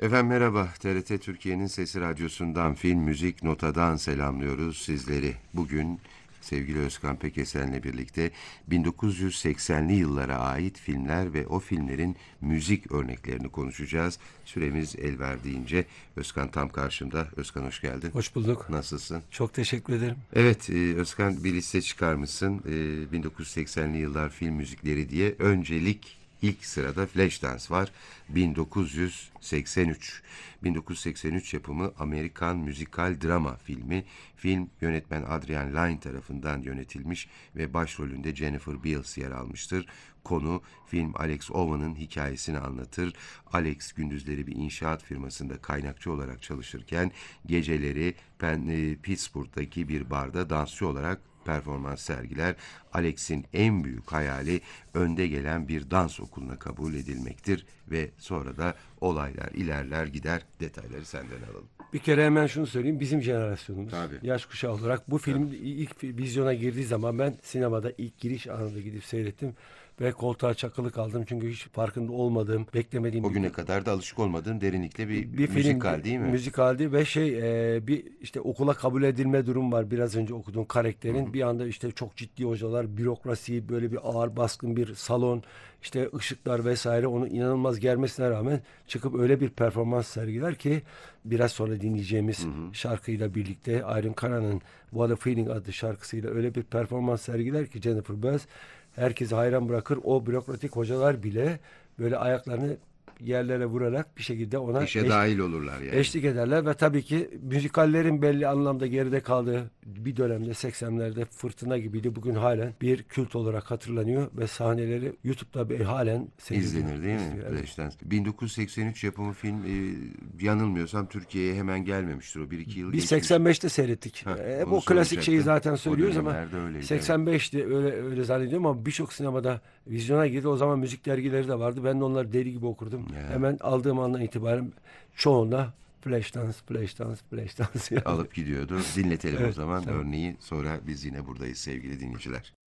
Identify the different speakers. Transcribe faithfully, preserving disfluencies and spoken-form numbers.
Speaker 1: Efendim merhaba, T R T Türkiye'nin Sesi Radyosu'ndan, Film Müzik Nota'dan selamlıyoruz sizleri. Bugün sevgili Özkan Pekesen'le birlikte bin dokuz yüz seksenli yıllara ait filmler ve o filmlerin müzik örneklerini konuşacağız. Süremiz el verdiğince Özkan tam karşımda. Özkan hoş geldin.
Speaker 2: Hoş bulduk.
Speaker 1: Nasılsın?
Speaker 2: Çok teşekkür ederim.
Speaker 1: Evet, e, Özkan bir liste çıkarmışsın. E, bin dokuz yüz seksenli yıllar film müzikleri diye. Öncelik ilk sırada Flashdance var. bin dokuz yüz seksen üç. bin dokuz yüz seksen üç yapımı Amerikan müzikal drama filmi. Film yönetmen Adrian Lyne tarafından yönetilmiş ve başrolünde Jennifer Beals yer almıştır. Konu film Alex Owen'ın hikayesini anlatır. Alex gündüzleri bir inşaat firmasında kaynakçı olarak çalışırken geceleri Penn, e, Pittsburgh'daki bir barda dansçı olarak performans sergiler. Alex'in en büyük hayali önde gelen bir dans okuluna kabul edilmektir ve sonra da olaylar ilerler gider. Detayları senden alalım.
Speaker 2: Bir kere hemen şunu söyleyeyim. Bizim jenerasyonumuz,
Speaker 1: Tabii.
Speaker 2: yaş kuşağı olarak bu film ilk vizyona girdiği zaman ben sinemada ilk giriş anında gidip seyrettim. Ve koltuğa çakılı kaldım çünkü hiç farkında olmadığım, beklemediğim
Speaker 1: O
Speaker 2: bir,
Speaker 1: güne kadar da alışık olmadığın derinlikle bir,
Speaker 2: bir film,
Speaker 1: müzikal değil mi?
Speaker 2: müzikaldi ve şey e, bir işte okula kabul edilme durum var. Biraz önce okuduğum karakterin
Speaker 1: Hı hı.
Speaker 2: bir anda işte çok ciddi hocalar, bürokrasi, böyle bir ağır baskın bir salon, işte ışıklar vesaire onu inanılmaz germesine rağmen çıkıp öyle bir performans sergiler ki biraz sonra dinleyeceğimiz
Speaker 1: Hı hı.
Speaker 2: şarkıyla birlikte Irene Cara'nın What a Feeling adlı şarkısıyla öyle bir performans sergiler ki Jennifer Beals herkesi hayran bırakır. O bürokratik hocalar bile böyle ayaklarını yerlere vurarak bir şekilde ona
Speaker 1: İşe
Speaker 2: eş,
Speaker 1: dahil olurlar yani.
Speaker 2: eşlik ederler ve tabii ki müzikallerin belli anlamda geride kaldığı bir dönemde seksenlerde fırtına gibiydi. Bugün halen bir kült olarak hatırlanıyor ve sahneleri YouTube'da bir halen seyrediyor.
Speaker 1: İzlenir değil mi?
Speaker 2: İzliyor, evet.
Speaker 1: Flashdance. bin dokuz yüz seksen üç yapımı film, e, yanılmıyorsam Türkiye'ye hemen gelmemiştir. O bir iki yıl
Speaker 2: Biz
Speaker 1: geçmiş.
Speaker 2: seksen beşte seyrettik.
Speaker 1: Heh,
Speaker 2: Hep
Speaker 1: onu
Speaker 2: o klasik şeyi
Speaker 1: soracaktım.
Speaker 2: zaten
Speaker 1: O
Speaker 2: söylüyoruz ama
Speaker 1: dönemlerde öyleydi.
Speaker 2: seksen beşti öyle öyle zannediyorum ama birçok sinemada vizyona girdi. O zaman müzik dergileri de vardı. Ben de onları deli gibi okurdum.
Speaker 1: Ya.
Speaker 2: Hemen aldığım andan itibaren çoğunda Flashdance, Flashdance, Flashdance yani.
Speaker 1: Alıp gidiyordu. Dinletelim o
Speaker 2: Evet,
Speaker 1: zaman
Speaker 2: tamam.
Speaker 1: örneği. Sonra biz yine buradayız sevgili dinleyiciler.